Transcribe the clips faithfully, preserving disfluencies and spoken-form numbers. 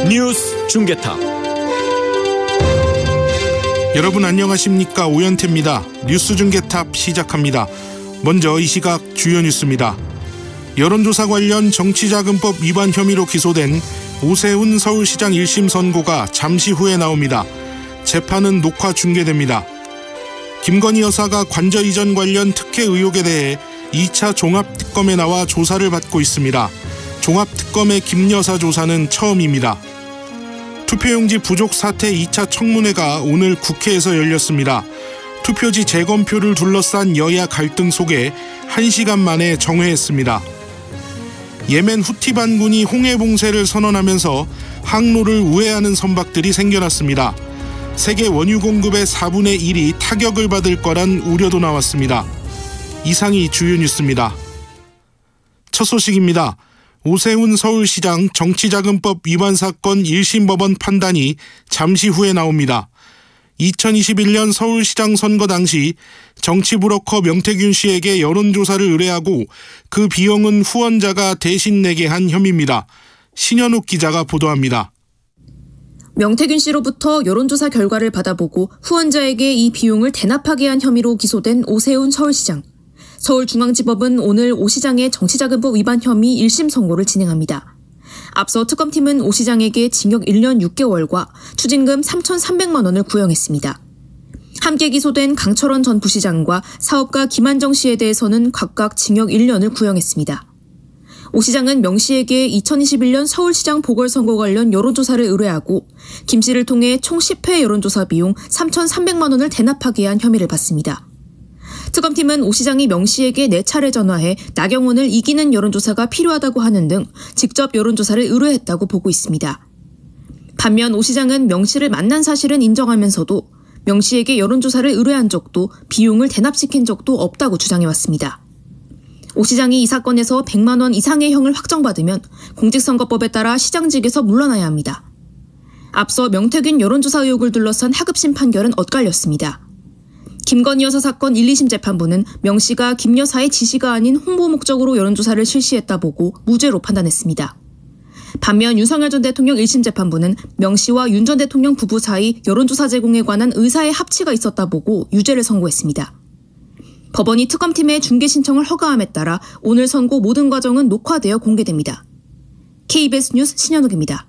뉴스 중계탑. 여러분 안녕하십니까? 오현태입니다. 뉴스 중계탑 시작합니다. 먼저 이 시각 주요 뉴스입니다. 여론조사 관련 정치자금법 위반 혐의로 기소된 오세훈 서울시장 일 심 선고가 잠시 후에 나옵니다. 재판은 녹화 중계됩니다. 김건희 여사가 관저 이전 관련 특혜 의혹에 대해 이 차 종합특검에 나와 조사를 받고 있습니다. 종합특검의 김 여사 조사는 처음입니다. 투표용지 부족 사태 이 차 청문회가 오늘 국회에서 열렸습니다. 투표지 재검표를 둘러싼 여야 갈등 속에 한 시간 만에 정회했습니다. 예멘 후티 반군이 홍해 봉쇄를 선언하면서 항로를 우회하는 선박들이 생겨났습니다. 세계 원유 공급의 사분의 일이 타격을 받을 거란 우려도 나왔습니다. 이상이 주요 뉴스입니다. 첫 소식입니다. 오세훈 서울시장 정치자금법 위반 사건 일 심 법원 판단이 잠시 후에 나옵니다. 이천이십일 년 서울시장 선거 당시 정치브로커 명태균 씨에게 여론조사를 의뢰하고 그 비용은 후원자가 대신 내게 한 혐의입니다. 신현욱 기자가 보도합니다. 명태균 씨로부터 여론조사 결과를 받아보고 후원자에게 이 비용을 대납하게 한 혐의로 기소된 오세훈 서울시장. 서울중앙지법은 오늘 오 시장의 정치자금법 위반 혐의 일 심 선고를 진행합니다. 앞서 특검팀은 오 시장에게 징역 일 년 육 개월과 추징금 삼천삼백만 원을 구형했습니다. 함께 기소된 강철원 전 부시장과 사업가 김한정 씨에 대해서는 각각 징역 일 년을 구형했습니다. 오 시장은 명 씨에게 이천이십일 년 서울시장 보궐선거 관련 여론조사를 의뢰하고 김 씨를 통해 총 십 회 여론조사 비용 삼천삼백만 원을 대납하게 한 혐의를 받습니다. 특검팀은 오 시장이 명 씨에게 네 차례 전화해 나경원을 이기는 여론조사가 필요하다고 하는 등 직접 여론조사를 의뢰했다고 보고 있습니다. 반면 오 시장은 명 씨를 만난 사실은 인정하면서도 명 씨에게 여론조사를 의뢰한 적도 비용을 대납시킨 적도 없다고 주장해왔습니다. 오 시장이 이 사건에서 백만 원 이상의 형을 확정받으면 공직선거법에 따라 시장직에서 물러나야 합니다. 앞서 명태균 여론조사 의혹을 둘러싼 하급심 판결은 엇갈렸습니다. 김건희 여사 사건 일, 이 심 재판부는 명 씨가 김 여사의 지시가 아닌 홍보 목적으로 여론조사를 실시했다 보고 무죄로 판단했습니다. 반면 윤석열 전 대통령 일 심 재판부는 명 씨와 윤 전 대통령 부부 사이 여론조사 제공에 관한 의사의 합치가 있었다 보고 유죄를 선고했습니다. 법원이 특검팀의 중개 신청을 허가함에 따라 오늘 선고 모든 과정은 녹화되어 공개됩니다. 케이비에스 뉴스 신현욱입니다.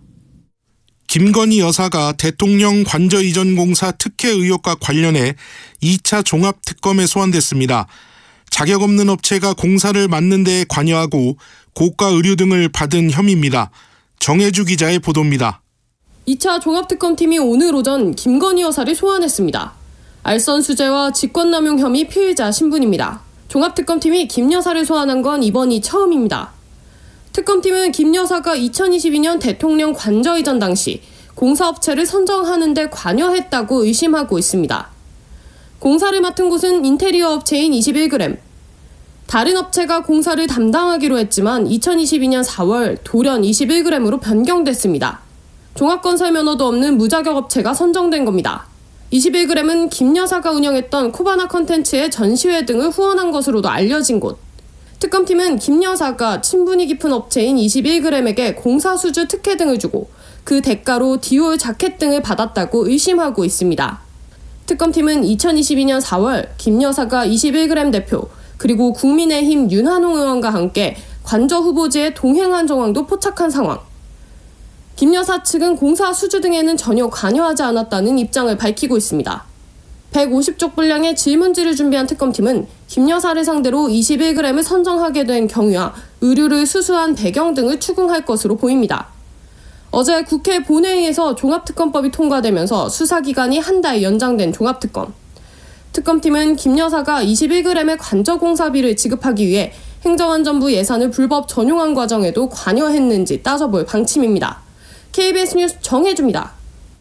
김건희 여사가 대통령 관저 이전 공사 특혜 의혹과 관련해 이 차 종합특검에 소환됐습니다. 자격 없는 업체가 공사를 맡는 데에 관여하고 고가 의류 등을 받은 혐의입니다. 정혜주 기자의 보도입니다. 이 차 종합특검팀이 오늘 오전 김건희 여사를 소환했습니다. 알선 수재와 직권남용 혐의 피의자 신분입니다. 종합특검팀이 김 여사를 소환한 건 이번이 처음입니다. 특검팀은 김 여사가 이천이십이 년 대통령 관저 이전 당시 공사업체를 선정하는 데 관여했다고 의심하고 있습니다. 공사를 맡은 곳은 인테리어 업체인 이십일 그램. 다른 업체가 공사를 담당하기로 했지만 이천이십이 년 사월 돌연 이십일 그램으로 변경됐습니다. 종합건설 면허도 없는 무자격 업체가 선정된 겁니다. 이십일 그램은 김 여사가 운영했던 코바나 컨텐츠의 전시회 등을 후원한 것으로도 알려진 곳. 특검팀은 김 여사가 친분이 깊은 업체인 이십일 그램에게 공사 수주 특혜 등을 주고 그 대가로 디올 자켓 등을 받았다고 의심하고 있습니다. 특검팀은 이천이십이 년 사월 김 여사가 이십일 그램 대표 그리고 국민의힘 윤한홍 의원과 함께 관저 후보지에 동행한 정황도 포착한 상황. 김 여사 측은 공사 수주 등에는 전혀 관여하지 않았다는 입장을 밝히고 있습니다. 백오십 쪽 분량의 질문지를 준비한 특검팀은 김 여사를 상대로 이십일 그램을 선정하게 된 경위와 의류를 수수한 배경 등을 추궁할 것으로 보입니다. 어제 국회 본회의에서 종합특검법이 통과되면서 수사기간이 한 달 연장된 종합특검. 특검팀은 김 여사가 이십일 그램의 관저 공사비를 지급하기 위해 행정안전부 예산을 불법 전용한 과정에도 관여했는지 따져볼 방침입니다. 케이비에스 뉴스 정혜주입니다.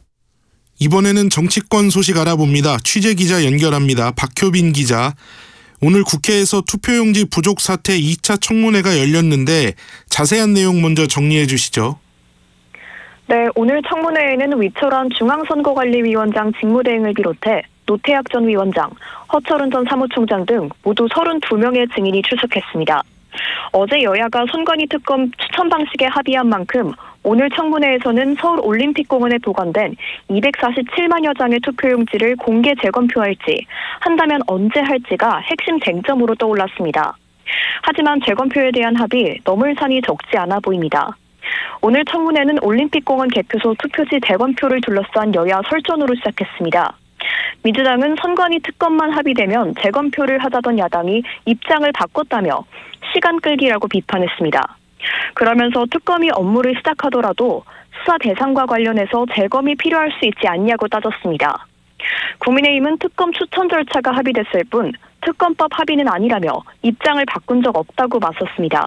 이번에는 정치권 소식 알아봅니다. 취재기자 연결합니다. 박효빈 기자. 오늘 국회에서 투표용지 부족 사태 이 차 청문회가 열렸는데 자세한 내용 먼저 정리해 주시죠. 네, 오늘 청문회에는 위철원 중앙선거관리위원장 직무대행을 비롯해 노태학 전 위원장, 허철은 전 사무총장 등 모두 서른두 명의 증인이 출석했습니다. 어제 여야가 선관위 특검 추천 방식에 합의한 만큼 오늘 청문회에서는 서울올림픽공원에 보관된 이백사십칠만여 장의 투표용지를 공개 재검표할지, 한다면 언제 할지가 핵심 쟁점으로 떠올랐습니다. 하지만 재검표에 대한 합의 넘을 산이 적지 않아 보입니다. 오늘 청문회는 올림픽공원 개표소 투표지 재검표를 둘러싼 여야 설전으로 시작했습니다. 민주당은 선관위 특검만 합의되면 재검표를 하자던 야당이 입장을 바꿨다며 시간 끌기라고 비판했습니다. 그러면서 특검이 업무를 시작하더라도 수사 대상과 관련해서 재검이 필요할 수 있지 않냐고 따졌습니다. 국민의힘은 특검 추천 절차가 합의됐을 뿐 특검법 합의는 아니라며 입장을 바꾼 적 없다고 맞섰습니다.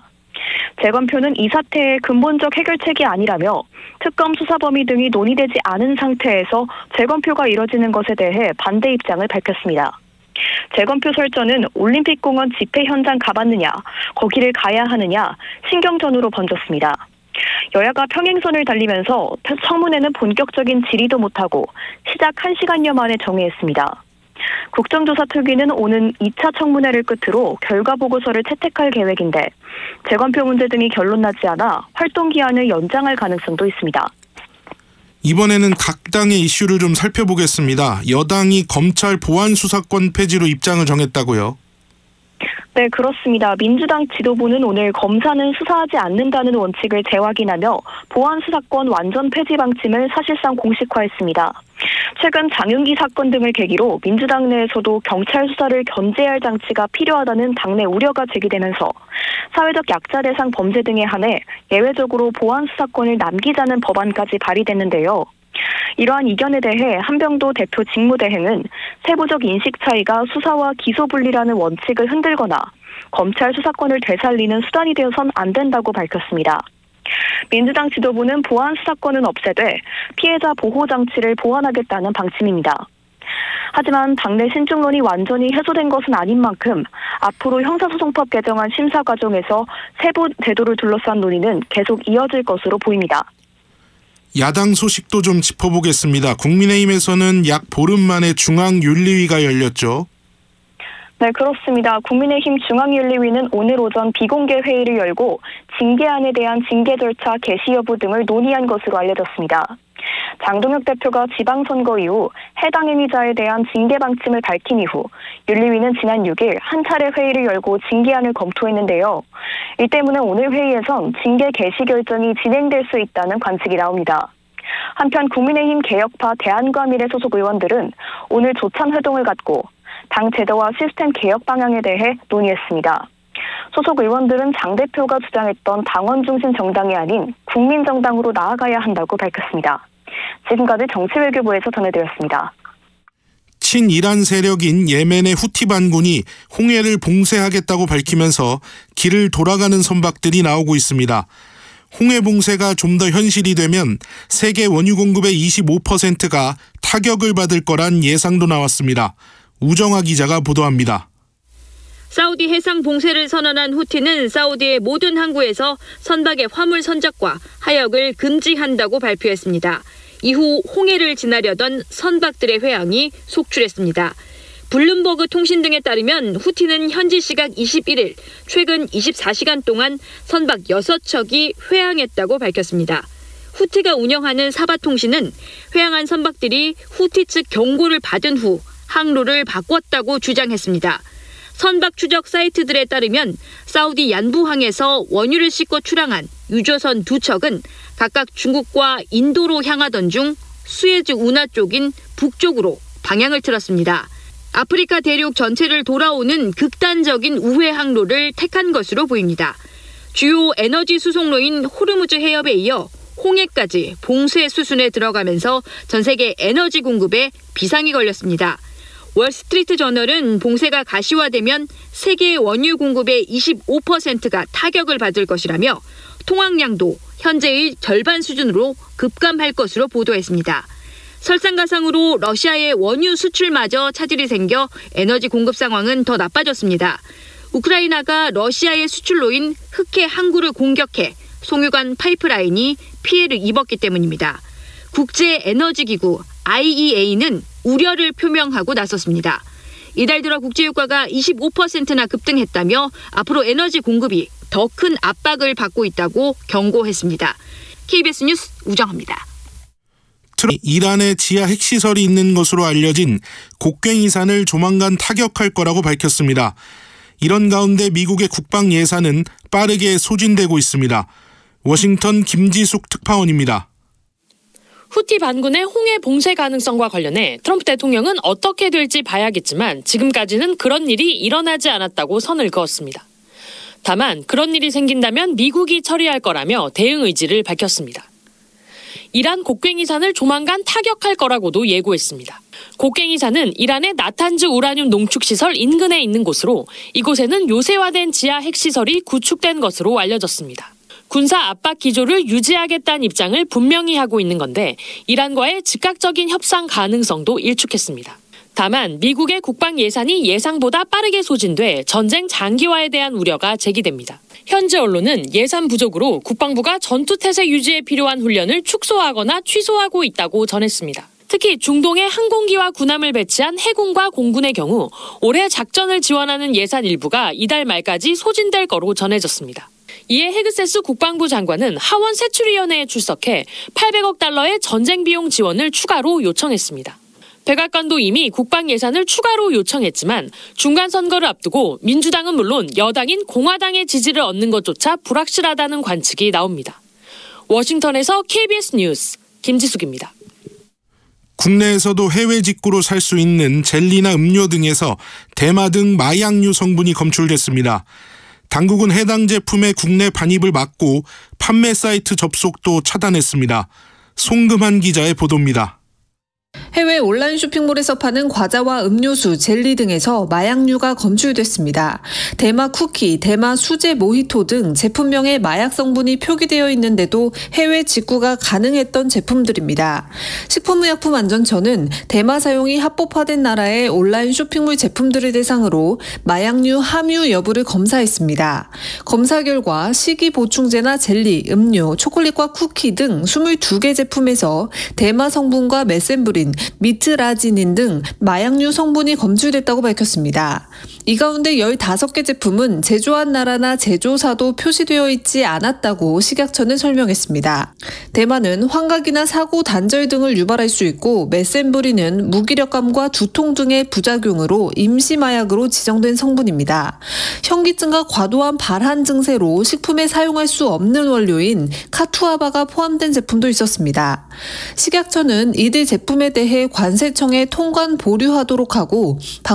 재검표는 이 사태의 근본적 해결책이 아니라며 특검 수사 범위 등이 논의되지 않은 상태에서 재검표가 이뤄지는 것에 대해 반대 입장을 밝혔습니다. 재검표 설전은 올림픽공원 집회 현장 가봤느냐, 거기를 가야 하느냐, 신경전으로 번졌습니다. 여야가 평행선을 달리면서 청문회는 본격적인 질의도 못하고 시작 한 시간여 만에 정회했습니다. 국정조사 특위는 오는 이 차 청문회를 끝으로 결과 보고서를 채택할 계획인데 재검표 문제 등이 결론나지 않아 활동 기한을 연장할 가능성도 있습니다. 이번에는 각 당의 이슈를 좀 살펴보겠습니다. 여당이 검찰 보안 수사권 폐지로 입장을 정했다고요? 네, 그렇습니다. 민주당 지도부는 오늘 검사는 수사하지 않는다는 원칙을 재확인하며 보안 수사권 완전 폐지 방침을 사실상 공식화했습니다. 최근 장윤기 사건 등을 계기로 민주당 내에서도 경찰 수사를 견제할 장치가 필요하다는 당내 우려가 제기되면서 사회적 약자 대상 범죄 등에 한해 예외적으로 보안 수사권을 남기자는 법안까지 발의됐는데요. 이러한 이견에 대해 한병도 대표 직무대행은 세부적 인식 차이가 수사와 기소 분리라는 원칙을 흔들거나 검찰 수사권을 되살리는 수단이 되어선 안 된다고 밝혔습니다. 민주당 지도부는 보안 수사권은 없애되 피해자 보호 장치를 보완하겠다는 방침입니다. 하지만 당내 신중론이 완전히 해소된 것은 아닌 만큼 앞으로 형사소송법 개정안 심사 과정에서 세부 제도를 둘러싼 논의는 계속 이어질 것으로 보입니다. 야당 소식도 좀 짚어보겠습니다. 국민의힘에서는 약 보름 만에 중앙윤리위가 열렸죠. 네, 그렇습니다. 국민의힘 중앙윤리위는 오늘 오전 비공개 회의를 열고 징계안에 대한 징계 절차 개시 여부 등을 논의한 것으로 알려졌습니다. 장동혁 대표가 지방선거 이후 해당 행위자에 대한 징계 방침을 밝힌 이후 윤리위는 지난 육 일 한 차례 회의를 열고 징계안을 검토했는데요. 이 때문에 오늘 회의에선 징계 개시 결정이 진행될 수 있다는 관측이 나옵니다. 한편 국민의힘 개혁파 대안과미래 소속 의원들은 오늘 조찬 회동을 갖고 당 제도와 시스템 개혁 방향에 대해 논의했습니다. 소속 의원들은 장 대표가 주장했던 당원 중심 정당이 아닌 국민정당으로 나아가야 한다고 밝혔습니다. 지금까지 정치외교부에서 전해드렸습니다. 친이란 세력인 예멘의 후티 반군이 홍해를 봉쇄하겠다고 밝히면서 길을 돌아가는 선박들이 나오고 있습니다. 홍해 봉쇄가 좀 더 현실이 되면 세계 원유 공급의 이십오 퍼센트가 타격을 받을 거란 예상도 나왔습니다. 우정아 기자가 보도합니다. 사우디 해상 봉쇄를 선언한 후티는 사우디의 모든 항구에서 선박의 화물 선적과 하역을 금지한다고 발표했습니다. 이후 홍해를 지나려던 선박들의 회항이 속출했습니다. 블룸버그 통신 등에 따르면 후티는 현지 시각 이십일 일 최근 이십사 시간 동안 선박 여섯 척이 회항했다고 밝혔습니다. 후티가 운영하는 사바통신은 회항한 선박들이 후티 측 경고를 받은 후 항로를 바꿨다고 주장했습니다. 선박 추적 사이트들에 따르면 사우디 얀부항에서 원유를 싣고 출항한 유조선 두 척은 각각 중국과 인도로 향하던 중 수에즈 운하 쪽인 북쪽으로 방향을 틀었습니다. 아프리카 대륙 전체를 돌아오는 극단적인 우회 항로를 택한 것으로 보입니다. 주요 에너지 수송로인 호르무즈 해협에 이어 홍해까지 봉쇄 수순에 들어가면서 전 세계 에너지 공급에 비상이 걸렸습니다. 월스트리트 저널은 봉쇄가 가시화되면 세계 원유 공급의 이십오 퍼센트가 타격을 받을 것이라며 통항량도 현재의 절반 수준으로 급감할 것으로 보도했습니다. 설상가상으로 러시아의 원유 수출마저 차질이 생겨 에너지 공급 상황은 더 나빠졌습니다. 우크라이나가 러시아의 수출로인 흑해 항구를 공격해 송유관 파이프라인이 피해를 입었기 때문입니다. 국제에너지기구 아이이에이는 우려를 표명하고 나섰습니다. 이달 들어 국제유가가 이십오 퍼센트나 급등했다며 앞으로 에너지 공급이 더 큰 압박을 받고 있다고 경고했습니다. 케이비에스 뉴스 우정합니다. 이란의 지하 핵시설이 있는 것으로 알려진 곡괭이산을 조만간 타격할 거라고 밝혔습니다. 이런 가운데 미국의 국방 예산은 빠르게 소진되고 있습니다. 워싱턴 김지숙 특파원입니다. 후티 반군의 홍해 봉쇄 가능성과 관련해 트럼프 대통령은 어떻게 될지 봐야겠지만 지금까지는 그런 일이 일어나지 않았다고 선을 그었습니다. 다만 그런 일이 생긴다면 미국이 처리할 거라며 대응 의지를 밝혔습니다. 이란 곡괭이산을 조만간 타격할 거라고도 예고했습니다. 곡괭이산은 이란의 나탄즈 우라늄 농축시설 인근에 있는 곳으로 이곳에는 요새화된 지하 핵시설이 구축된 것으로 알려졌습니다. 군사 압박 기조를 유지하겠다는 입장을 분명히 하고 있는 건데 이란과의 즉각적인 협상 가능성도 일축했습니다. 다만 미국의 국방 예산이 예상보다 빠르게 소진돼 전쟁 장기화에 대한 우려가 제기됩니다. 현지 언론은 예산 부족으로 국방부가 전투태세 유지에 필요한 훈련을 축소하거나 취소하고 있다고 전했습니다. 특히 중동에 항공기와 군함을 배치한 해군과 공군의 경우 올해 작전을 지원하는 예산 일부가 이달 말까지 소진될 거로 전해졌습니다. 이에 헤그세스 국방부 장관은 하원 세출위원회에 출석해 팔백억 달러의 전쟁 비용 지원을 추가로 요청했습니다. 백악관도 이미 국방 예산을 추가로 요청했지만 중간 선거를 앞두고 민주당은 물론 여당인 공화당의 지지를 얻는 것조차 불확실하다는 관측이 나옵니다. 워싱턴에서 케이비에스 뉴스 김지숙입니다. 국내에서도 해외 직구로 살 수 있는 젤리나 음료 등에서 대마 등 마약류 성분이 검출됐습니다. 당국은 해당 제품의 국내 반입을 막고 판매 사이트 접속도 차단했습니다. 송금한 기자의 보도입니다. 해외 온라인 쇼핑몰에서 파는 과자와 음료수, 젤리 등에서 마약류가 검출됐습니다. 대마 쿠키, 대마 수제 모히토 등 제품명에 마약 성분이 표기되어 있는데도 해외 직구가 가능했던 제품들입니다. 식품의약품안전처는 대마 사용이 합법화된 나라의 온라인 쇼핑몰 제품들을 대상으로 마약류 함유 여부를 검사했습니다. 검사 결과 식이보충제나 젤리, 음료, 초콜릿과 쿠키 등 이십이 개 제품에서 대마 성분과 메센브린, 미트라지닌 등 마약류 성분이 검출됐다고 밝혔습니다. 이 가운데 열다섯 개 제품은 제조한 나라나 제조사도 표시되어 있지 않았다고 식약처는 설명했습니다. 대마는 환각이나 사고 단절 등을 유발할 수 있고 메센브린은 무기력감과 두통 등의 부작용으로 임시마약으로 지정된 성분입니다. 현기증과 과도한 발한 증세로 식품에 사용할 수 없는 원료인 카투아바가 포함된 제품도 있었습니다. 식약처는 이들 제품에 대해 관세청에 통관 보류하도록 하고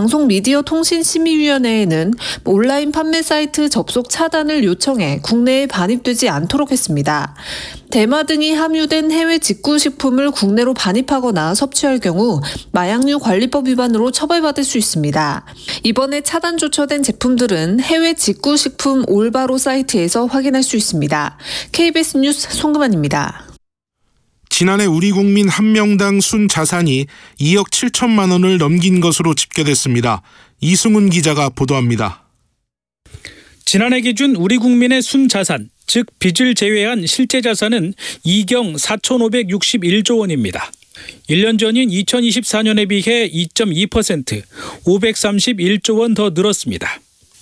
방송미디어통신심의위원회에는 온라인 판매 사이트 접속 차단을 요청해 국내에 반입되지 않도록 했습니다. 대마 등이 함유된 해외 직구 식품을 국내로 반입하거나 섭취할 경우 마약류 관리법 위반으로 처벌받을 수 있습니다. 이번에 차단 조처된 제품들은 해외 직구 식품 올바로 사이트에서 확인할 수 있습니다. 케이비에스 뉴스 송금환입니다. 지난해 우리 국민 한 명당 순 자산이 이억 칠천만 원을 넘긴 것으로 집계됐습니다. 이승훈 기자가 보도합니다. 지난해 기준 우리 국민의 순 자산, 즉 빚을 제외한 실제 자산은 이경 사천오백육십일조 원입니다. 일 년 전인 이천이십사 년에 비해 이 점 이 퍼센트, 오백삼십일조 원 더 늘었습니다.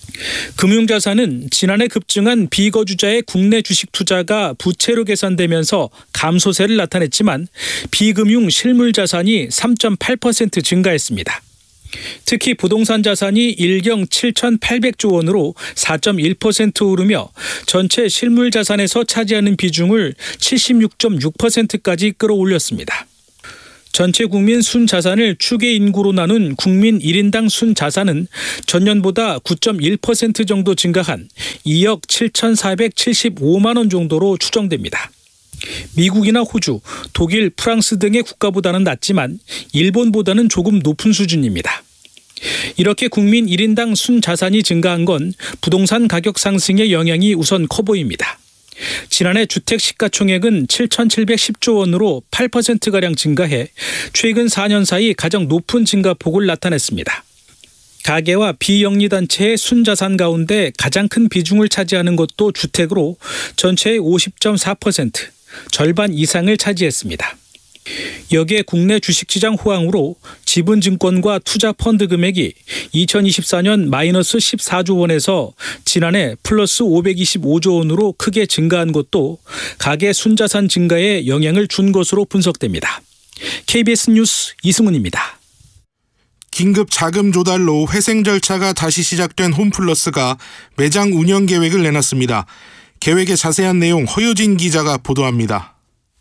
금융자산은 지난해 급증한 비거주자의 국내 주식 투자가 부채로 계산되면서 감소세를 나타냈지만 비금융 실물자산이 삼 점 팔 퍼센트 증가했습니다. 특히 부동산 자산이 일경 칠천팔백조 원으로 사 점 일 퍼센트 오르며 전체 실물자산에서 차지하는 비중을 칠십육 점 육 퍼센트까지 끌어올렸습니다. 전체 국민 순자산을 추계 인구로 나눈 국민 일 인당 순자산은 전년보다 구 점 일 퍼센트 정도 증가한 이억 칠천사백칠십오만 원 정도로 추정됩니다. 미국이나 호주, 독일, 프랑스 등의 국가보다는 낮지만 일본보다는 조금 높은 수준입니다. 이렇게 국민 일 인당 순자산이 증가한 건 부동산 가격 상승의 영향이 우선 커 보입니다. 지난해 주택 시가총액은 칠천칠백십조 원으로 팔 퍼센트가량 증가해 최근 사 년 사이 가장 높은 증가폭을 나타냈습니다. 가계와 비영리단체의 순자산 가운데 가장 큰 비중을 차지하는 것도 주택으로 전체의 오십 점 사 퍼센트, 절반 이상을 차지했습니다. 여기에 국내 주식시장 호황으로 지분증권과 투자펀드 금액이 이천이십사 년 마이너스 십사조 원에서 지난해 플러스 오백이십오조 원으로 크게 증가한 것도 가계 순자산 증가에 영향을 준 것으로 분석됩니다. 케이비에스 뉴스 이승훈입니다. 긴급 자금 조달로 회생 절차가 다시 시작된 홈플러스가 매장 운영 계획을 내놨습니다. 계획의 자세한 내용 허효진 기자가 보도합니다.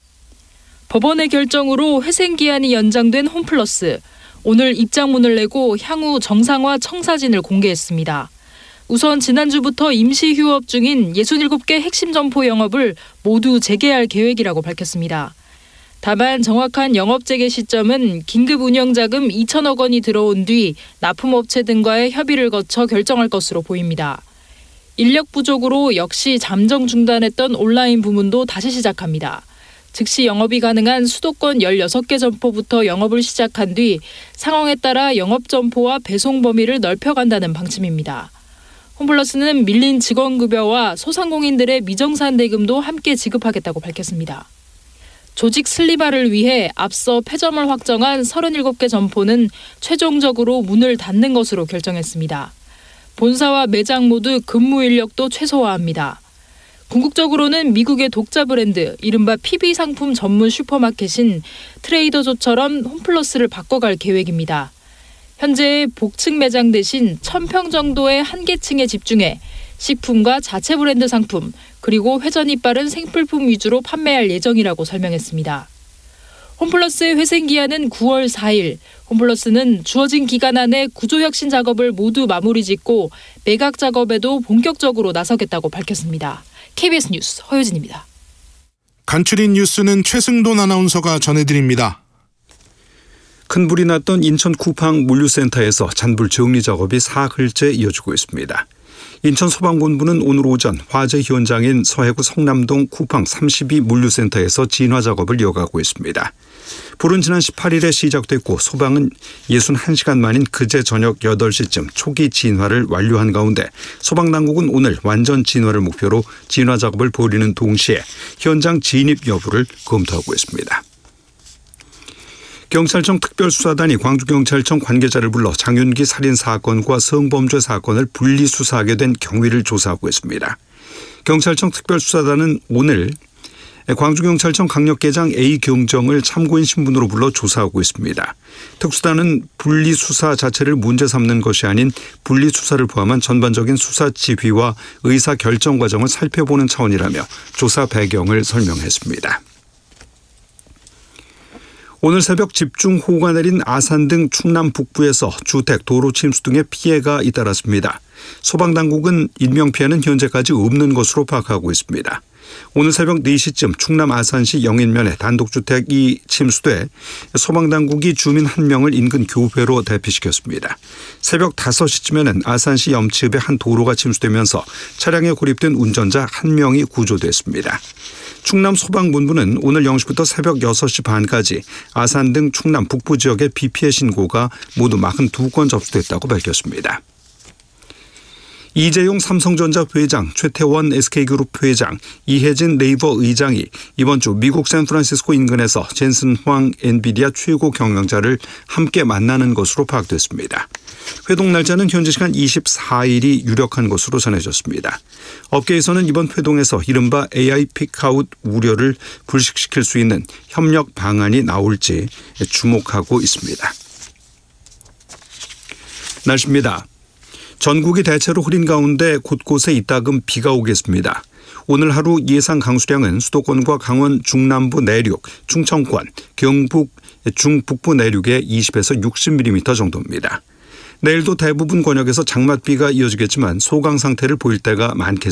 법원의 결정으로 회생 기한이 연장된 홈플러스. 오늘 입장문을 내고 향후 정상화 청사진을 공개했습니다. 우선 지난주부터 임시 휴업 중인 예순일곱 개 핵심 점포 영업을 모두 재개할 계획이라고 밝혔습니다. 다만 정확한 영업 재개 시점은 긴급 운영자금 이천억 원이 들어온 뒤 납품업체 등과의 협의를 거쳐 결정할 것으로 보입니다. 인력 부족으로 역시 잠정 중단했던 온라인 부문도 다시 시작합니다. 즉시 영업이 가능한 수도권 열여섯 개 점포부터 영업을 시작한 뒤 상황에 따라 영업 점포와 배송 범위를 넓혀간다는 방침입니다. 홈플러스는 밀린 직원급여와 소상공인들의 미정산 대금도 함께 지급하겠다고 밝혔습니다. 조직 슬림화를 위해 앞서 폐점을 확정한 서른일곱 개 점포는 최종적으로 문을 닫는 것으로 결정했습니다. 본사와 매장 모두 근무 인력도 최소화합니다. 궁극적으로는 미국의 독자 브랜드, 이른바 피비 상품 전문 슈퍼마켓인 트레이더조처럼 홈플러스를 바꿔갈 계획입니다. 현재 복층 매장 대신 천 평 정도의 한 개층에 집중해 식품과 자체 브랜드 상품, 그리고 회전이 빠른 생필품 위주로 판매할 예정이라고 설명했습니다. 홈플러스의 회생 기한은 구월 사일. 홈플러스는 주어진 기간 안에 구조혁신 작업을 모두 마무리 짓고 매각 작업에도 본격적으로 나서겠다고 밝혔습니다. 케이비에스 뉴스 허효진입니다. 간추린 뉴스는 최승돈 아나운서가 전해드립니다. 큰 불이 났던 인천 쿠팡 물류센터에서 잔불 정리 작업이 사흘째 이어지고 있습니다. 인천 소방본부는 오늘 오전 화재 현장인 서해구 성남동 쿠팡 삼십이 물류센터에서 진화 작업을 이어가고 있습니다. 불은 지난 십팔일에 시작됐고 소방은 육십일 시간 만인 그제 저녁 여덟 시쯤 초기 진화를 완료한 가운데 소방당국은 오늘 완전 진화를 목표로 진화 작업을 벌이는 동시에 현장 진입 여부를 검토하고 있습니다. 경찰청 특별수사단이 광주경찰청 관계자를 불러 장윤기 살인 사건과 성범죄 사건을 분리수사하게 된 경위를 조사하고 있습니다. 경찰청 특별수사단은 오늘 광주경찰청 강력계장 A경정을 참고인 신분으로 불러 조사하고 있습니다. 특수단은 분리수사 자체를 문제 삼는 것이 아닌 분리수사를 포함한 전반적인 수사 지휘와 의사결정 과정을 살펴보는 차원이라며 조사 배경을 설명했습니다. 오늘 새벽 집중호우가 내린 아산 등 충남 북부에서 주택, 도로 침수 등의 피해가 잇따랐습니다. 소방당국은 인명피해는 현재까지 없는 것으로 파악하고 있습니다. 오늘 새벽 네 시쯤 충남 아산시 영인면에 단독주택이 침수돼 소방당국이 주민 한 명을 인근 교배로 대피시켰습니다. 새벽 다섯 시쯤에는 아산시 염치읍의 한 도로가 침수되면서 차량에 고립된 운전자 한 명이 구조됐습니다. 충남 소방본부는 오늘 영 시부터 새벽 여섯 시 반까지 아산 등 충남 북부 지역의 비 피해 신고가 모두 사십이 건 접수됐다고 밝혔습니다. 이재용 삼성전자 회장, 최태원 에스케이그룹 회장, 이혜진 네이버 의장이 이번 주 미국 샌프란시스코 인근에서 젠슨 황 엔비디아 최고 경영자를 함께 만나는 것으로 파악됐습니다. 회동 날짜는 현지 시간 이십사일이 유력한 것으로 전해졌습니다. 업계에서는 이번 회동에서 이른바 에이아이 픽아웃 우려를 불식시킬 수 있는 협력 방안이 나올지 주목하고 있습니다. 날씨입니다. 전국이 대체로 흐린 가운데 곳곳에 이따금 비가 오겠습니다. 오늘 하루 예상 강수량은 수도권과 강원 중남부 내륙, 충청권, 경북, 중북부 내륙에 이십에서 육십 밀리미터 정도입니다. 내일도 대부분 권역에서 장맛비가 이어지겠지만 소강 상태를 보일 때가 많겠습니다.